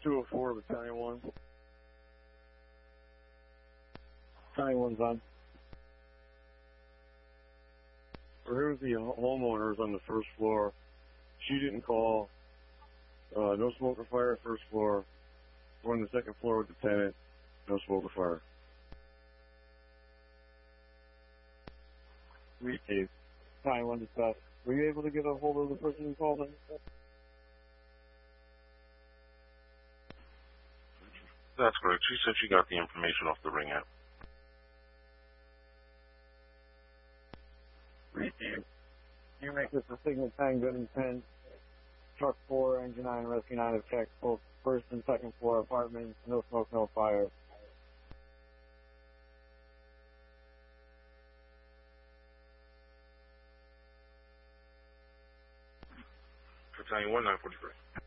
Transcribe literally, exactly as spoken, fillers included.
two oh four, Battalion one. Battalion one's on. Or here's the homeowners on the first floor. She didn't call. Uh, no smoke or fire, first floor. We're on the second floor with the tenant. No smoke or fire. Recave. Battalion one dispatch. Were you able to get a hold of the person who called in? That's correct. She said she got the information off the Ring app. Receive. You make this a signal ten, good and ten. Truck four, engine nine, rescue nine have checked both first and second floor apartments. No smoke, no fire. Battalion one, nine forty-three.